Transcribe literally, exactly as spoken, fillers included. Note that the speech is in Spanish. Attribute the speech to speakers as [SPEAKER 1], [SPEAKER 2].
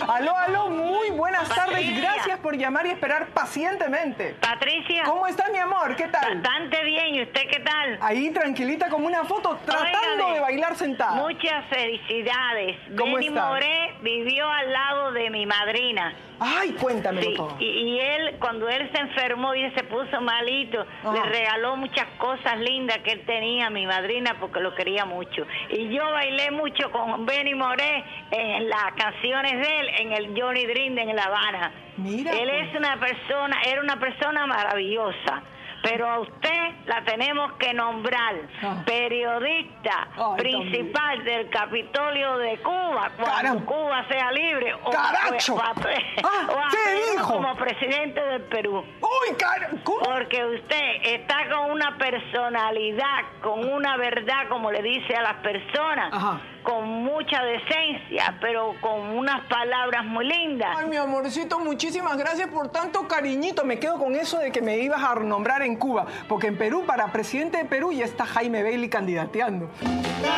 [SPEAKER 1] Aló, aló, muy buenas tardes.
[SPEAKER 2] Patricia.
[SPEAKER 1] Gracias por llamar y esperar pacientemente.
[SPEAKER 2] Patricia.
[SPEAKER 1] ¿Cómo está, mi amor? ¿Qué tal?
[SPEAKER 2] Bastante bien. ¿Y usted qué tal?
[SPEAKER 1] Ahí, tranquilita, como una foto, tratando
[SPEAKER 2] Óigame,
[SPEAKER 1] de bailar sentada.
[SPEAKER 2] Muchas felicidades.
[SPEAKER 1] ¿Cómo
[SPEAKER 2] Benny
[SPEAKER 1] está?
[SPEAKER 2] Moré vivió al lado de mi madrina.
[SPEAKER 1] Ay, cuéntamelo
[SPEAKER 2] Sí,
[SPEAKER 1] todo.
[SPEAKER 2] y, y él, cuando él se enfermó y se puso malito,
[SPEAKER 1] Ajá.
[SPEAKER 2] le regaló muchas cosas lindas que él tenía a mi madrina porque lo quería mucho. Y yo bailé mucho con Benny Moré en las canciones de él, en el Johnny Dream en La Habana.
[SPEAKER 1] Mira,
[SPEAKER 2] él
[SPEAKER 1] pues.
[SPEAKER 2] es una persona, era una persona maravillosa. Pero a usted la tenemos que nombrar
[SPEAKER 1] Ah.
[SPEAKER 2] periodista
[SPEAKER 1] Ay,
[SPEAKER 2] principal del Capitolio de Cuba cuando
[SPEAKER 1] Caramba.
[SPEAKER 2] Cuba sea libre o,
[SPEAKER 1] ¡Caracho!
[SPEAKER 2] o a-
[SPEAKER 1] Ah,
[SPEAKER 2] o a
[SPEAKER 1] ¿qué
[SPEAKER 2] Pedro
[SPEAKER 1] dijo?
[SPEAKER 2] como presidente del Perú.
[SPEAKER 1] ¡Uy, cara! ¿Cómo?
[SPEAKER 2] Porque usted está con una personalidad, con una verdad, como le dice a las personas,
[SPEAKER 1] Ajá.
[SPEAKER 2] con mucha decencia, pero con unas palabras muy lindas.
[SPEAKER 1] Ay, mi amorcito, muchísimas gracias por tanto cariñito. Me quedo con eso de que me ibas a nombrar en Cuba, porque en Perú, para presidente de Perú, ya está Jaime Bailey candidateando.